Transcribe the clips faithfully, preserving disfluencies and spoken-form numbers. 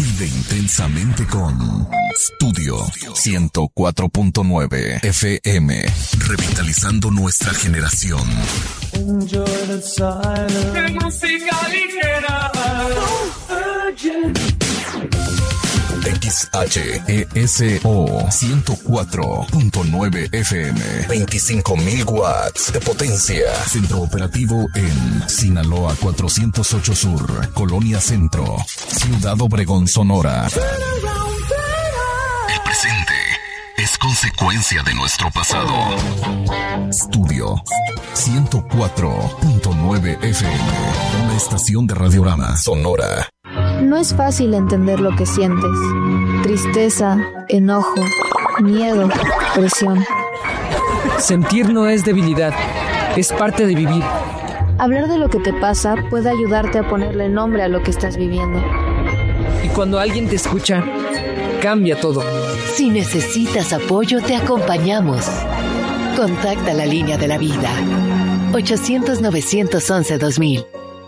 Vive intensamente con Studio ciento cuatro punto nueve F M, revitalizando nuestra generación. Música ligera. X H E S O ciento cuatro punto nueve F M, veinticinco mil watts de potencia. Centro operativo en Sinaloa cuatrocientos ocho Sur, Colonia Centro, Ciudad Obregón, Sonora. El presente es consecuencia de nuestro pasado. Estudio ciento cuatro punto nueve F M, una estación de Radiorama Sonora. No es fácil entender lo que sientes. Tristeza, enojo, miedo, presión. Sentir no es debilidad, es parte de vivir. Hablar de lo que te pasa puede ayudarte a ponerle nombre a lo que estás viviendo. Y cuando alguien te escucha, cambia todo. Si necesitas apoyo, te acompañamos. Contacta la línea de la vida. ochocientos, novecientos once, dos mil.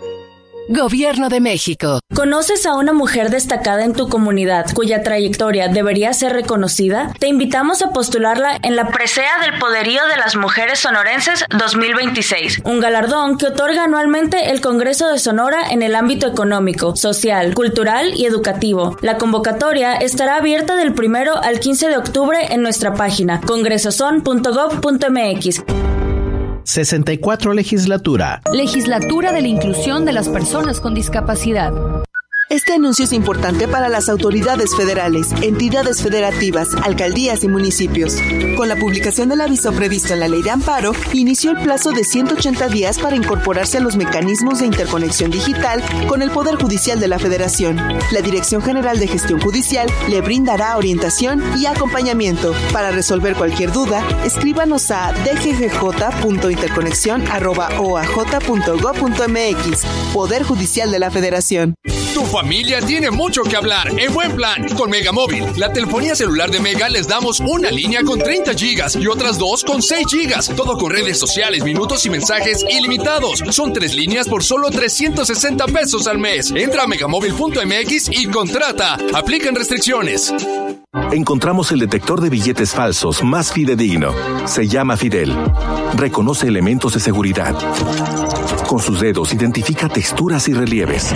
Gobierno de México. ¿Conoces a una mujer destacada en tu comunidad cuya trayectoria debería ser reconocida? Te invitamos a postularla en la Presea del Poderío de las Mujeres Sonorenses dos mil veintiséis, un galardón que otorga anualmente el Congreso de Sonora en el ámbito económico, social, cultural y educativo. La convocatoria estará abierta del primero al quince de octubre en nuestra página congresoson punto gob punto mx. sesenta y cuatro Legislatura. Legislatura de la Inclusión de las Personas con Discapacidad. Este anuncio es importante para las autoridades federales, entidades federativas, alcaldías y municipios. Con la publicación del aviso previsto en la Ley de Amparo, inició el plazo de ciento ochenta días para incorporarse a los mecanismos de interconexión digital con el Poder Judicial de la Federación. La Dirección General de Gestión Judicial le brindará orientación y acompañamiento. Para resolver cualquier duda, escríbanos a d g g j punto interconexión arroba o a j punto gob punto mx. Poder Judicial de la Federación. Tu familia tiene mucho que hablar en buen plan con Megamóvil. La telefonía celular de Mega les damos una línea con treinta gigas y otras dos con seis gigas. Todo con redes sociales, minutos y mensajes ilimitados. Son tres líneas por solo trescientos sesenta pesos al mes. Entra a megamóvil punto mx y contrata. Aplican restricciones. Encontramos el detector de billetes falsos más fidedigno. Se llama Fidel. Reconoce elementos de seguridad. Con sus dedos identifica texturas y relieves.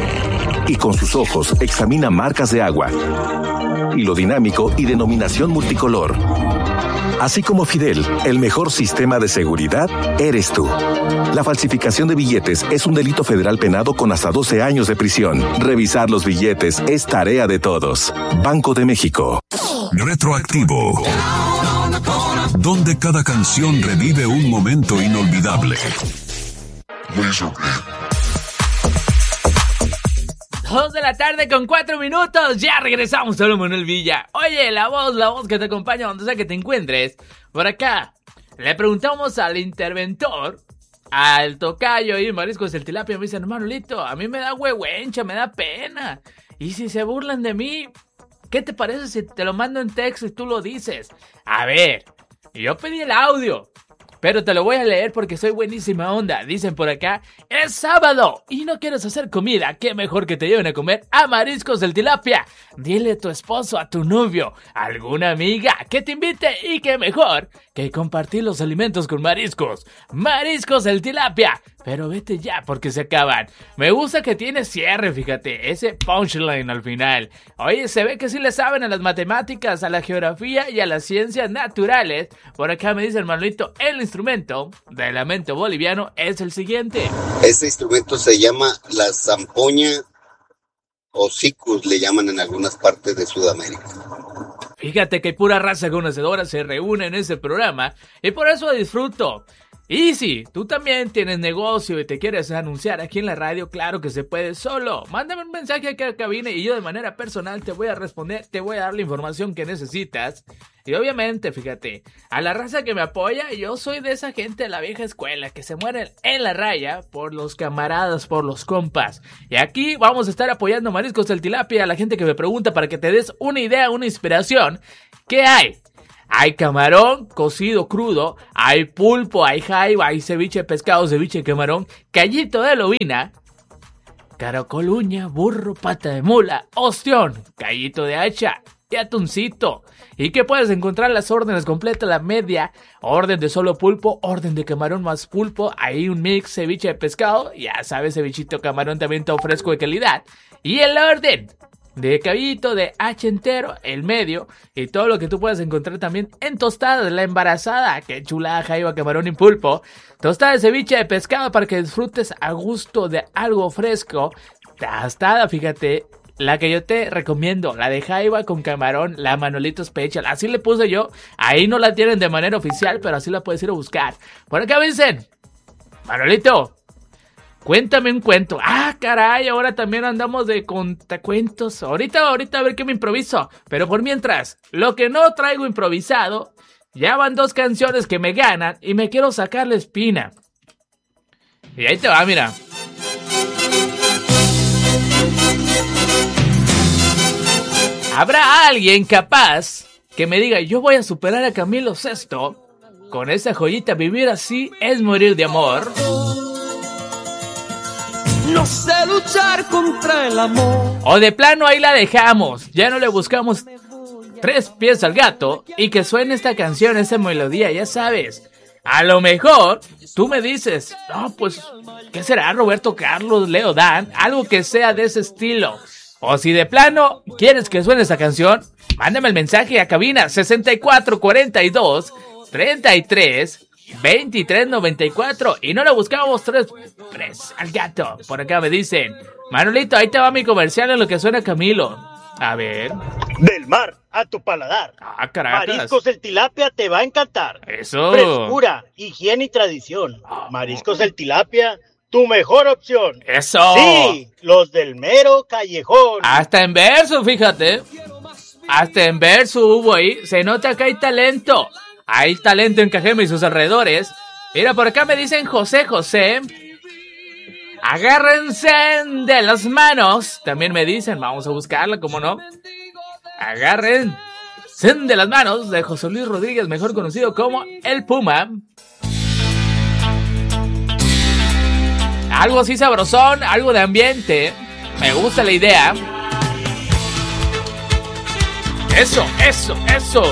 Y con sus ojos examina marcas de agua, hilo dinámico y denominación multicolor. Así como Fidel, el mejor sistema de seguridad eres tú. La falsificación de billetes es un delito federal penado con hasta doce años de prisión. Revisar los billetes es tarea de todos. Banco de México. Retroactivo, donde cada canción revive un momento inolvidable. Dos de la tarde con cuatro minutos, ya regresamos, solo Manuel Villa. Oye, la voz, la voz que te acompaña donde sea que te encuentres. Por acá, le preguntamos al interventor, al tocayo y Mariscos el Tilapia, me dicen, Manolito, a mí me da huehuencha, me da pena. Y si se burlan de mí, ¿qué te parece si te lo mando en texto y tú lo dices? A ver, yo pedí el audio, pero te lo voy a leer porque soy buenísima onda. Dicen por acá, es sábado y no quieres hacer comida. Qué mejor que te lleven a comer a Mariscos del Tilapia. Dile a tu esposo, a tu novio, a alguna amiga que te invite y qué mejor que compartir los alimentos con Mariscos. Mariscos del Tilapia. Pero vete ya porque se acaban. Me gusta que tiene cierre, fíjate, ese punchline al final. Oye, se ve que sí le saben a las matemáticas, a la geografía y a las ciencias naturales. Por acá me dice el Manolito, el instrumento del lamento boliviano es el siguiente. Este instrumento se llama la zampoña o sicus, le llaman en algunas partes de Sudamérica. Fíjate que pura raza conocedora se reúne en ese programa y por eso disfruto. Y si tú también tienes negocio y te quieres anunciar aquí en la radio, claro que se puede solo. Mándame un mensaje aquí a la cabina y yo de manera personal te voy a responder, te voy a dar la información que necesitas. Y obviamente, fíjate, a la raza que me apoya, yo soy de esa gente de la vieja escuela que se mueren en la raya por los camaradas, por los compas. Y aquí vamos a estar apoyando Mariscos del Tilapia a la gente que me pregunta para que te des una idea, una inspiración. ¿Qué hay? Hay camarón cocido crudo, hay pulpo, hay jaiba, hay ceviche de pescado, ceviche de camarón, callito de lobina, caracol, uña, burro, pata de mula, ostión, callito de hacha y atuncito. ¿Y qué puedes encontrar? Las órdenes completas, la media, orden de solo pulpo, orden de camarón más pulpo, ahí un mix, ceviche de pescado, ya sabes, cevichito camarón también todo fresco de calidad. Y el orden de caballito de hacha entero, el medio, y todo lo que tú puedes encontrar también en tostadas, la embarazada, que chulada, jaiba, camarón y pulpo, tostada de ceviche de pescado para que disfrutes a gusto de algo fresco, tostada, fíjate, la que yo te recomiendo, la de jaiba con camarón, la Manolito Special, así le puse yo, ahí no la tienen de manera oficial, pero así la puedes ir a buscar. Por acá me dicen, Manolito, cuéntame un cuento. Ah, caray, ahora también andamos de contacuentos. Ahorita, ahorita a ver qué me improviso. Pero por mientras, lo que no traigo improvisado, ya van dos canciones que me ganan y me quiero sacar la espina. Y ahí te va, mira. ¿Habrá alguien capaz que me diga, yo voy a superar a Camilo Sesto? Con esa joyita, vivir así es morir de amor. No sé luchar contra el amor. O de plano ahí la dejamos, ya no le buscamos tres pies al gato y que suene esta canción, esta melodía, ya sabes. A lo mejor tú me dices, no, pues, ¿qué será? Roberto Carlos, Leo Dan, algo que sea de ese estilo. O si de plano quieres que suene esta canción, mándame el mensaje a cabina sesenta y cuatro cuarenta y dos treinta y tres veintitrés noventa y cuatro y no le buscamos tres pies al gato. Por acá me dicen, Manolito, ahí te va mi comercial en lo que suena Camilo. A ver. Del mar a tu paladar. Ah, caracas. Mariscos el tilapia te va a encantar. Eso. Frescura, higiene y tradición. Mariscos el tilapia, tu mejor opción. Eso. Sí, los del mero callejón. Hasta en verso, fíjate. Hasta en verso hubo ahí. Se nota que hay talento. Hay talento en Cajeme y sus alrededores. Mira, por acá me dicen José José. Agárrense de las manos. También me dicen, vamos a buscarla, ¿cómo no? Agárrense de las manos de José Luis Rodríguez, mejor conocido como El Puma. Algo así sabrosón, algo de ambiente. Me gusta la idea. Eso, eso, eso.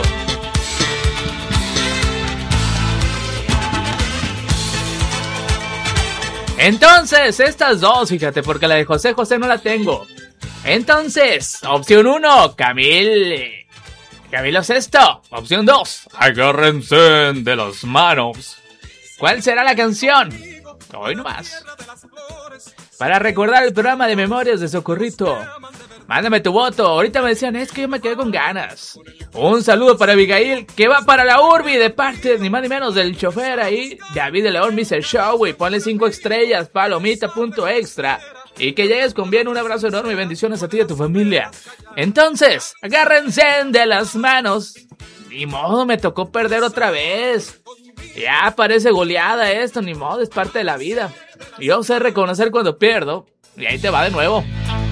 Entonces, estas dos, fíjate, porque la de José José no la tengo. Entonces, opción uno, Camil... Camilo Sesto. Opción dos, agárrense de las manos. ¿Cuál será la canción? Hoy nomás. Para recordar el programa de Memorias de Socorrito. Mándame tu voto. Ahorita me decían, es que yo me quedé con ganas. Un saludo para Abigail, que va para la Urbi, de parte ni más ni menos del chofer ahí, David de León, mister Show, y ponle cinco estrellas, palomita punto extra. Y que llegues con bien, un abrazo enorme y bendiciones a ti y a tu familia. Entonces, agárrense de las manos. Ni modo, me tocó perder otra vez. Ya parece goleada esto, ni modo, es parte de la vida. Yo sé reconocer cuando pierdo. Y ahí te va de nuevo.